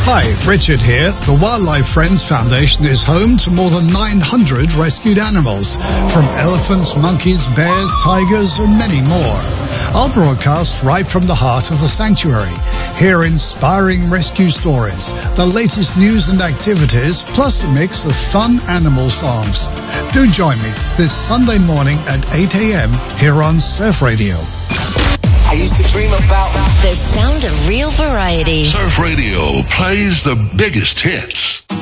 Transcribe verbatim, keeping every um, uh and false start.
Hi, Richard here. The Wildlife Friends Foundation is home to more than nine hundred rescued animals, from elephants, monkeys, bears, tigers, and many more. I'll broadcast right from the heart of the sanctuary. Hear inspiring rescue stories, the latest news and activities, plus a mix of fun animal songs. Do join me this Sunday morning at eight a.m. here on Surf Radio. I used to dream about the sound of real variety. Surf Radio plays the biggest hits.